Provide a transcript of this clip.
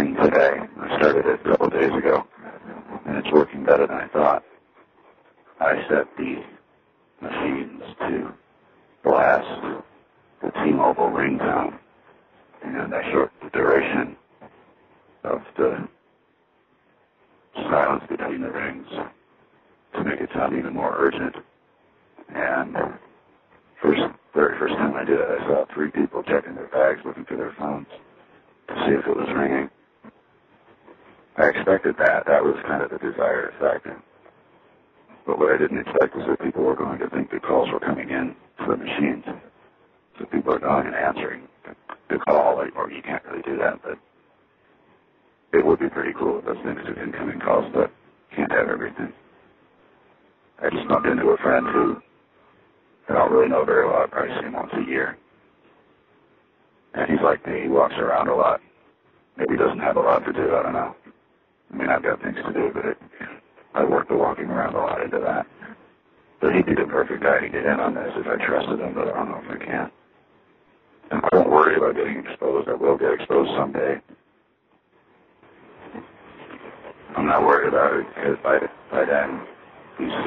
machine today. I started it a couple of days ago, and it's working better than I thought. I set the machines to blast the T-Mobile ringtone, and I shortened the duration of the silence between the rings to make it sound even more urgent. And very first time I did it, I saw 3 people checking their bags, looking for their phones to see if it was ringing. I expected that. That was kind of the desired effect. But what I didn't expect was that people were going to think the calls were coming in to the machines. So people are going and answering the call, or you can't really do that, but it would be pretty cool if those things took incoming calls, but can't have everything. I just bumped into a friend who I don't really know very well. I probably see him once a year. And he's like me. He walks around a lot. Maybe he doesn't have a lot to do. I don't know. I mean, I've got things to do, but I work the walking around a lot into that. But he'd be the perfect guy to get in on this if I trusted him, but I don't know if I can. And I won't worry about getting exposed. I will get exposed someday. I'm not worried about it because by then, these